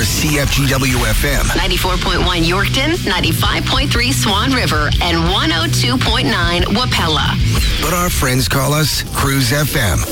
CFGW FM. 94.1 Yorkton, 95.3 Swan River, and 102.9 Wapella. But our friends call us Cruise FM.